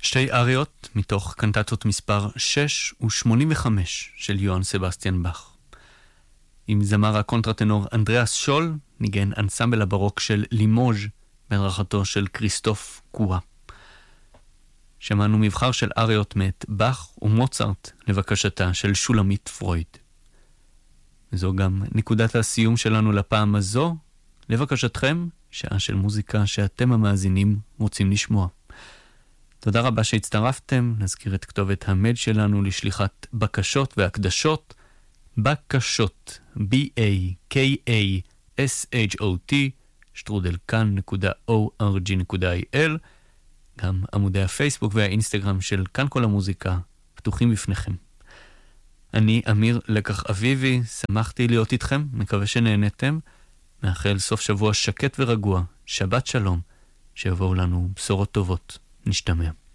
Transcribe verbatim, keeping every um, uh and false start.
שתי אריות מתוך קנטטות מספר שש ו-שמונים וחמש של יוהאן סבסטיאן באך. עם זמר הקונטרטנור אנדריאס שול ניגן אנסמבל הברוק של לימוז' בהדרכתו של כריסטוף קואה. שמענו מבחר של אריות מאת באך ומוצרט לבקשתה של שולמית פרויד. וזו גם נקודת הסיום שלנו לפעם הזו, לבקשתכם, שעה של מוזיקה שאתם המאזינים רוצים לשמוע. תודה רבה שהצטרפתם. נזכיר את כתובת המייל שלנו לשליחת בקשות והקדשות. בקשות, B-A-K-A-S-H-O-T, שטרודל כאן נקודה או אר ג'י נקודה איי אל. גם עמודי הפייסבוק והאינסטגרם של כאן כל המוזיקה פתוחים בפניכם. אני אמיר לקח אביבי, שמחתי להיות איתכם, מקווה שנהנתם. מאחל סוף שבוע שקט ורגוע, שבת שלום, שיבואו לנו בשורות טובות. נשתמע.